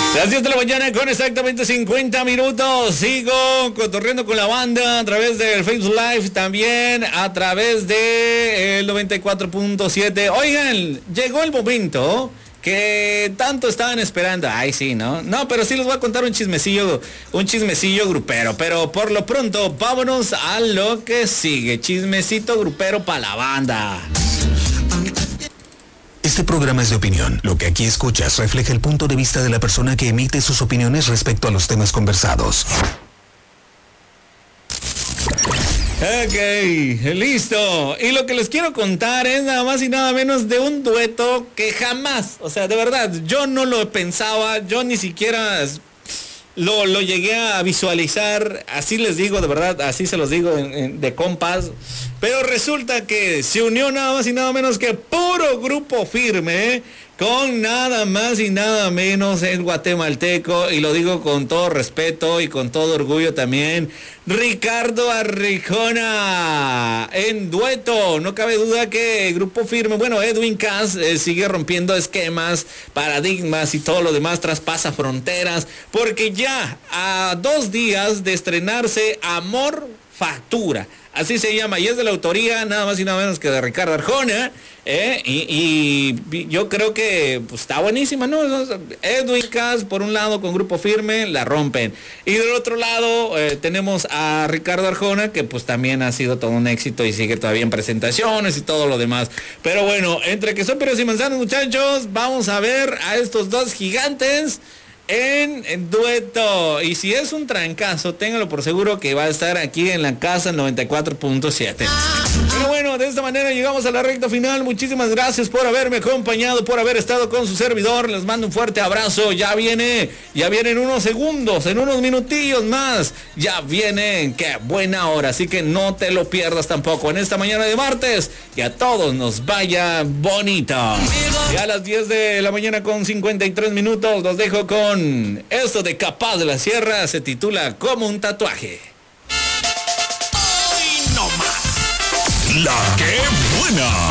Las 10 de la mañana con exactamente 50 minutos. Sigo cotorreando con la banda a través del Facebook Live, también a través de el 94.7. Oigan, llegó el momento que tanto estaban esperando. Ay, sí, ¿no? No, pero sí les voy a contar un chismecillo grupero. Pero por lo pronto, vámonos a lo que sigue. Chismecito grupero para la banda. Este programa es de opinión. Lo que aquí escuchas refleja el punto de vista de la persona que emite sus opiniones respecto a los temas conversados. Ok, listo. Y lo que les quiero contar es nada más y nada menos de un dueto que jamás, o sea, de verdad, yo no lo pensaba, yo ni siquiera lo llegué a visualizar, así les digo, de verdad, así se los digo de compas. Pero resulta que se unió nada más y nada menos que puro Grupo Firme, con nada más y nada menos el guatemalteco, y lo digo con todo respeto y con todo orgullo también, Ricardo Arjona, en dueto. No cabe duda que Grupo Firme, bueno, Edwin Cass sigue rompiendo esquemas, paradigmas y todo lo demás, traspasa fronteras, porque ya a 2 días de estrenarse Amor Factura, así se llama, y es de la autoría nada más y nada menos que de Ricardo Arjona, y yo creo que pues, está buenísima, ¿no? Edwin Cass, por un lado, con Grupo Firme, la rompen. Y del otro lado, tenemos a Ricardo Arjona, que pues también ha sido todo un éxito y sigue todavía en presentaciones y todo lo demás. Pero bueno, entre que son peras y manzanas, muchachos, vamos a ver a estos dos gigantes en dueto. Y si es un trancazo, téngalo por seguro que va a estar aquí en la casa 94.7. Pero bueno, de esta manera llegamos a la recta final. Muchísimas gracias por haberme acompañado, por haber estado con su servidor. Les mando un fuerte abrazo. Ya vienen unos segundos, en unos minutillos más. Ya vienen, qué buena hora. Así que no te lo pierdas tampoco en esta mañana de martes. Que a todos nos vaya bonito. Ya a las 10 de la mañana con 53 minutos los dejo con esto de Capaz de la Sierra. Se titula Como un tatuaje. ¡Hoy no más! ¡La que buena!